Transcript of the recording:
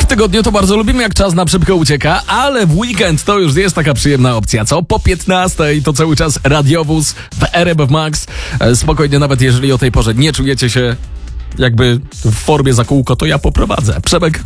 tygodniu to bardzo lubimy, jak czas na szybko ucieka, ale w weekend to już jest taka przyjemna opcja, co? Po 15 to cały czas radiowóz w RMF Max. Spokojnie, nawet jeżeli o tej porze nie czujecie się jakby w formie za kółko, to ja poprowadzę. Przemek